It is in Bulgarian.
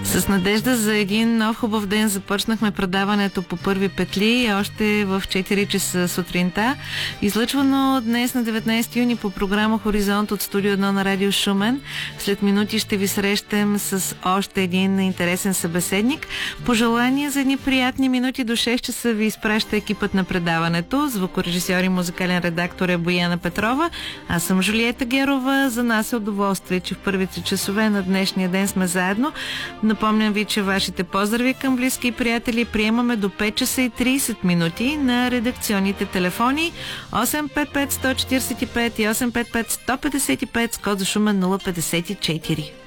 С надежда за един нов хубав ден започнахме предаването по първи петли още в 4 часа сутринта. Излъчвано днес на 19 юни по програма Хоризонт от студио 1 на Радио Шумен. След минути ще ви срещам с още един интересен събеседник. Пожелания за едни приятни минути до 6 часа ви изпраща екипът на предаването. Звукорежисьор и музикален редактор е Бояна Петрова. Аз съм Жулиета Герова. За нас е удоволствие, че в първите часове на днешния ден сме заедно. Напомням ви, че вашите поздрави към близки и приятели приемаме до 5 часа и 30 минути на редакционните телефони 855 145 и 855 155 с код за Шумен 054.